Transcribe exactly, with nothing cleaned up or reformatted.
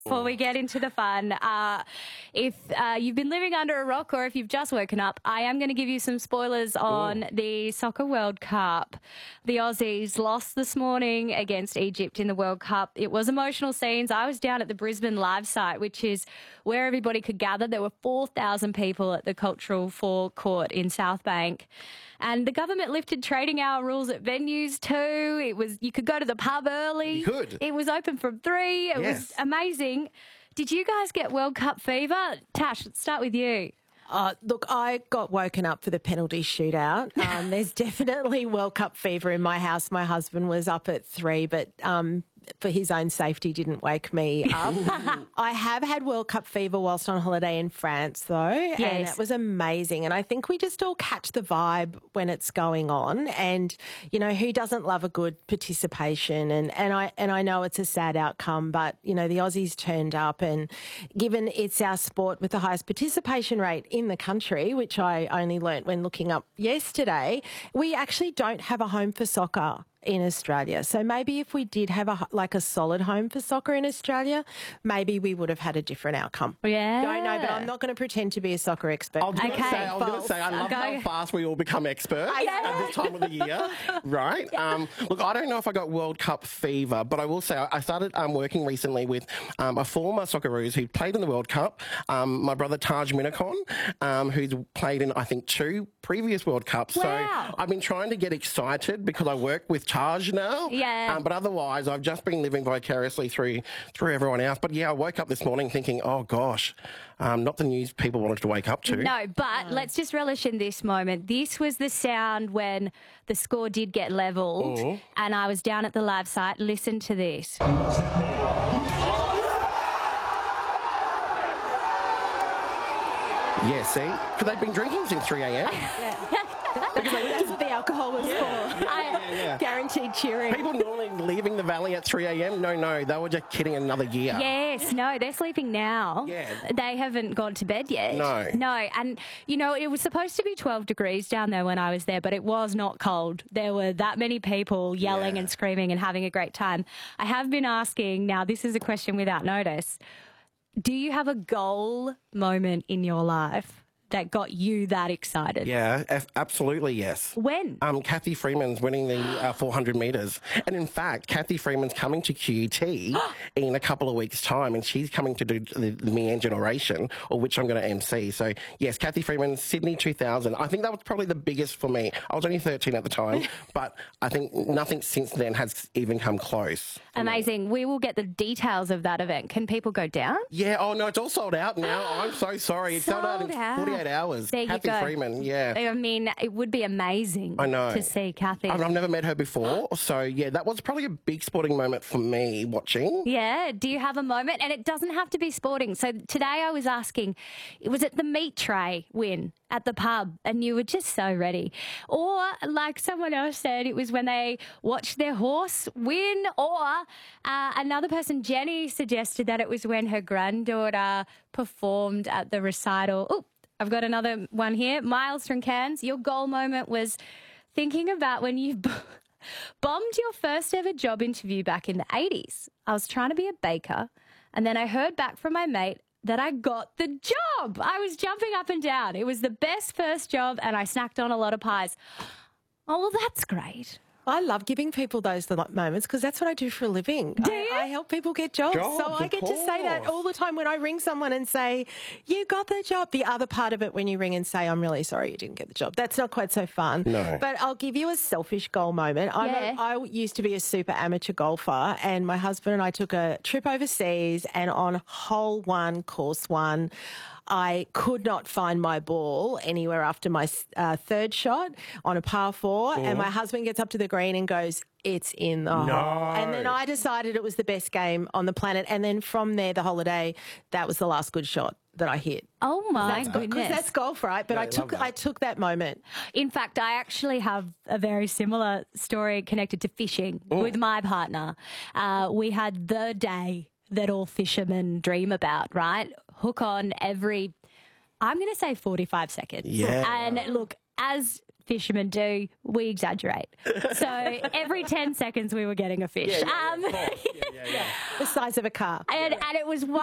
Before we get into the fun, uh, if uh, you've been living under a rock or if you've just woken up, I am going to give you some spoilers on Ooh. the Soccer World Cup. The Aussies lost this morning against Egypt in the World Cup. It was emotional scenes. I was down at the Brisbane Live site, which is where everybody could gather. There were four thousand people at the Cultural Forecourt in South Bank. And the government lifted trading hour rules at venues too. It was you could go to the pub early. You could. It was open from three. It yes. was amazing. Did you guys get World Cup fever? Tash, let's start with you. Uh, look, I got woken up for the penalty shootout. Um, there's definitely World Cup fever in my house. My husband was up at three, but um, for his own safety didn't wake me up. I have had World Cup fever whilst on holiday in France, though, yes. and it was amazing. And I think we just all catch the vibe when it's going on. And, you know, who doesn't love a good participation? And, and, I, and I know it's a sad outcome, but, you know, the Aussies turned up, and given it's our sport with the highest participation rate in the country, which I only learnt when looking up yesterday, we actually don't have a home for soccer in Australia. So maybe if we did have a like a solid home for soccer in Australia, maybe we would have had a different outcome. Yeah. Don't know, but I'm not going to pretend to be a soccer expert. I was going Okay. to say, I, was gonna say, I love Go. how fast we all become experts Yeah. at this time of the year, right? Yeah. Um, look, I don't know if I got World Cup fever, but I will say I started um, working recently with um, a former Socceroos who played in the World Cup, um, my brother Taj Minakon, um, who's played in, I think, two previous World Cups. Wow. So I've been trying to get excited because I work with Taj now. Yeah. Um, but otherwise, I've just been living vicariously through through everyone else. But yeah, I woke up this morning thinking, oh gosh, um, not the news people wanted to wake up to. No, but no. let's just relish in this moment. This was the sound when the score did get levelled, mm-hmm. and I was down at the live site. Listen to this. Yeah, see? Because they've been drinking since three a m Yeah. That's what the alcohol was yeah, for. Yeah, yeah, yeah. Guaranteed cheering. People normally leaving the valley at three a m No, no, they were just kidding another year. Yes, no, they're sleeping now. Yeah. They haven't gone to bed yet. No. No, and, you know, it was supposed to be twelve degrees down there when I was there, but it was not cold. There were that many people yelling yeah. and screaming and having a great time. I have been asking, now this is a question without notice, do you have a goal moment in your life that got you that excited? Yeah, f- absolutely, yes. When? Um, Kathy Freeman's winning the uh, four hundred metres. And in fact, Kathy Freeman's coming to Q U T in a couple of weeks' time, and she's coming to do the, the Me and Generation, or which I'm going to M C. So, yes, Kathy Freeman, Sydney two thousand. I think that was probably the biggest for me. I was only thirteen at the time, but I think nothing since then has even come close. Amazing. We will get the details of that event. Can people go down? Yeah, oh no, it's all sold out now. I'm so sorry. It's sold, sold out in out. forty-eight hours. There Kathy you go. Freeman, yeah. I mean, it would be amazing I know. to see Kathy. I've, I've never met her before, so yeah, that was probably a big sporting moment for me watching. Yeah, do you have a moment? And it doesn't have to be sporting. So today I was asking, was it the meat tray win at the pub and you were just so ready? Or like someone else said, it was when they watched their horse win. Or uh, another person, Jenny, suggested that it was when her granddaughter performed at the recital. Oh, I've got another one here. Miles from Cairns, your goal moment was thinking about when you bombed your first ever job interview back in the eighties. I was trying to be a baker, and then I heard back from my mate that I got the job. I was jumping up and down. It was the best first job, and I snacked on a lot of pies. Oh, well, that's great. I love giving people those moments because that's what I do for a living. Do I, you? I help people get jobs. Jobs, so I of get to say that course. all the time when I ring someone and say, you got the job. The other part of it when you ring and say, I'm really sorry you didn't get the job. That's not quite so fun. No. But I'll give you a selfish goal moment. I'm Yeah. a, I used to be a super amateur golfer, and my husband and I took a trip overseas, and on hole one, course one, I could not find my ball anywhere after my uh, third shot on a par four, and my husband gets up to the green and goes, it's in the No. hole. And then I decided it was the best game on the planet, and then from there, the holiday, that was the last good shot that I hit. Oh, my Because goodness. that's golf, right? But Yeah, I I love took that. I took that moment. In fact, I actually have a very similar story connected to fishing with my partner. Uh, we had the day that all fishermen dream about, right? Hook on every, I'm going to say forty-five seconds. Yeah. And look, as fishermen do, we exaggerate. So every ten seconds we were getting a fish. Yeah, yeah, um, yeah, of course. Yeah, yeah, yeah. The size of a car. and, and it was one